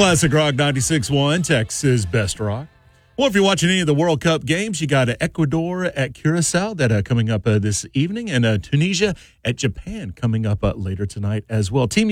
Classic Rock 96.1, Texas Best Rock. Well, if you're watching any of the World Cup games, you got Ecuador at Curacao that coming up this evening, and Tunisia at Japan coming up later tonight as well. Team